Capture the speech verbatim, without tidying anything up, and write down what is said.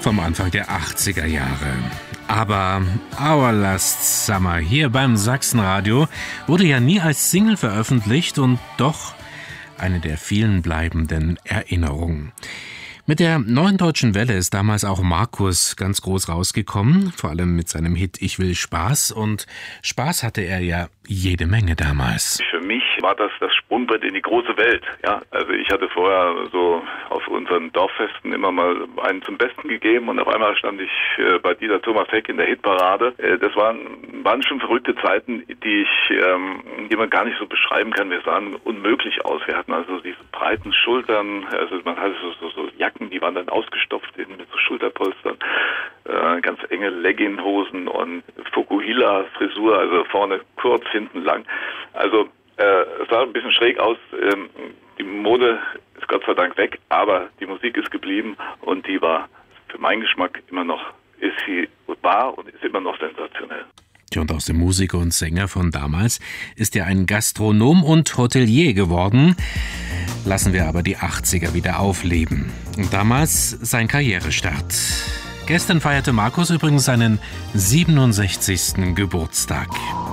vom Anfang der achtziger Jahre. Aber Our Last Summer hier beim Sachsenradio wurde ja nie als Single veröffentlicht und doch eine der vielen bleibenden Erinnerungen. Mit der Neuen Deutschen Welle ist damals auch Markus ganz groß rausgekommen, vor allem mit seinem Hit Ich will Spaß, und Spaß hatte er ja jede Menge damals. Für mich war das das Sprungbrett in die große Welt. Ja, also ich hatte vorher so auf unseren Dorffesten immer mal einen zum Besten gegeben und auf einmal stand ich äh, bei Dieter Thomas Heck in der Hitparade. Äh, das waren, waren schon verrückte Zeiten, die ich, ähm, die man gar nicht so beschreiben kann. Wir sahen unmöglich aus. Wir hatten also diese breiten Schultern, also man hatte so, so, so Jacken, die waren dann ausgestopft mit so Schulterpolstern, äh, ganz enge Legginghosen und Fukuhila-Frisur, also vorne kurz, hinten lang. Also äh, es sah ein bisschen schräg aus. Ähm, die Mode ist Gott sei Dank weg, aber die Musik ist geblieben und die war für meinen Geschmack immer noch, ist sie war und ist immer noch sensationell. Und aus dem Musiker und Sänger von damals ist er ein Gastronom und Hotelier geworden. Lassen wir aber die achtziger wieder aufleben. Und damals sein Karrierestart. Gestern feierte Markus übrigens seinen siebenundsechzigsten Geburtstag.